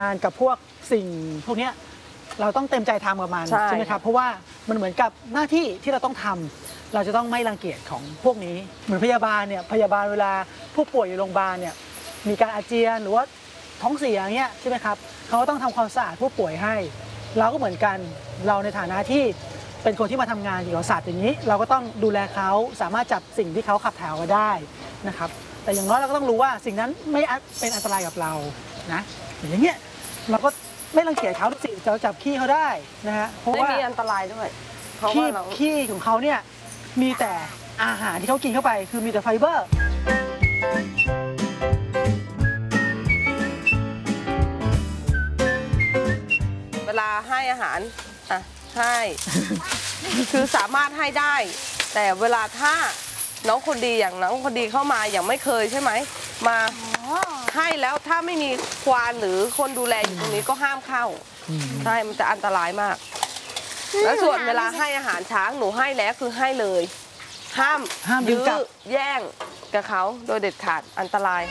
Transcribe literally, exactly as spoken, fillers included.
งานกับพวกสิ่งพวกนี้เราต้องเต็มใจทำกับมันใช่ไหมครับเพราะว่ามันเหมือนกับหน้าที่ที่เราต้องทำเราจะต้องไม่รังเกียจของพวกนี้เหมือนพยาบาลเนี่ยพยาบาลเวลาผู้ป่วยอยู่โรงพยาบาลเนี่ยมีการอาเจียนหรือว่าท้องเสียอย่างเงี้ยใช่ไหมครับเขาก็ต้องทำความสะอาดผู้ป่วยให้เราก็เหมือนกันเราในฐานะที่เป็นคนที่มาทำงานเกี่ยวกับสัตว์อย่างนี้เราก็ต้องดูแลเขาสามารถจับสิ่งที่เขาขับถ่ายออกมาได้นะครับแต่อย่างน้อยเราก็ต้องรู้ว่าสิ่งนั้นไม่เป็นอันตรายกับเรานะอย่างเงี้ยเราก็ไม่รังเกียจเขาสิจะจับขี้เขาได้นะฮะเพราะว่าไม่มีอันตรายด้วยเพราะขี้ว่าเราขี้ของเขาเนี่ยมีแต่อาหารที่เขากินเข้าไปคือมีแต่ไฟเบอร์เวลาให้อาหารอ่ะให้ คือสามารถให้ได้ แต่เวลาถ้าน้องคนดีอย่างน้องคนดีเข้ามาอย่างไม่เคยใช่ไหมมาให้แล้วถ้าไม่มีควานหรือคนดูแลอยู่ตรงนี้ก็ห้ามเข้าใช่มันจะอันตรายมาก แล้วส่วนเวลาให้อาหารช้างหนูให้แล้วคือให้เลย ห้ามห้ามยื้อแย่งกับเขาโดยเด็ดขาดอันตราย